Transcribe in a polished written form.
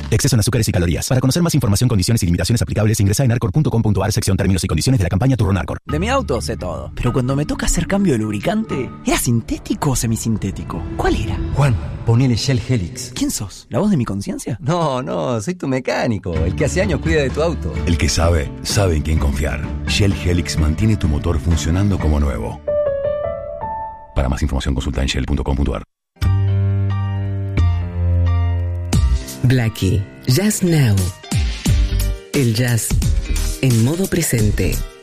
Exceso en azúcares y calorías. Para conocer más información, condiciones y limitaciones aplicables, ingresa en arcor.com.ar, sección términos y condiciones de la campaña Turrón Arcor. De mi auto sé todo, pero cuando me toca hacer cambio de lubricante, ¿era sintético o semisintético? ¿Cuál era? Juan, ponele Shell Helix. ¿Quién sos? ¿La voz de mi conciencia? No, soy tu mecánico, el que hace años cuida de tu auto. El que sabe en quién confiar. Shell Helix mantiene tu motor funcionando como nuevo. Para más información consulta en shell.com.ar. Blackie, Jazz Now. El jazz en modo presente.